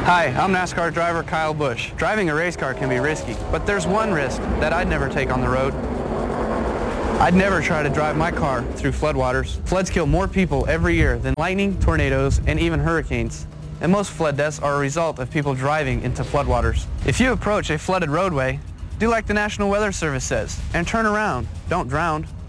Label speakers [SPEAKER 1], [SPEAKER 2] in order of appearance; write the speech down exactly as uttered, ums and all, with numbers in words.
[SPEAKER 1] Hi, I'm NASCAR driver Kyle Busch. Driving a race car can be risky, but there's one risk that I'd never take on the road. I'd never try to drive my car through floodwaters. Floods kill more people every year than lightning, tornadoes, and even hurricanes. And most flood deaths are a result of people driving into floodwaters. If you approach a flooded roadway, do like the National Weather Service says and turn around. Don't drown.